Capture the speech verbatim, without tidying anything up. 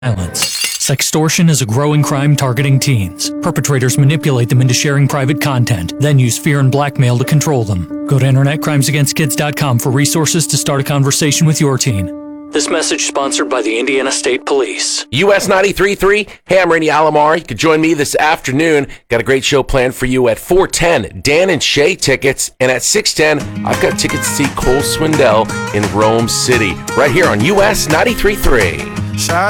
violence. Sextortion is a growing crime targeting teens. Perpetrators manipulate them into sharing private content, then use fear and blackmail to control them. Go to internet crimes against kids dot com for resources to start a conversation with your teen. This message sponsored by the Indiana State Police. U S ninety-three point three, hey, I'm Randy Alomar. You can join me this afternoon. Got a great show planned for you at four ten, Dan and Shay tickets. And at six ten, I've got tickets to see Cole Swindell in Rome City. Right here on U S ninety-three point three.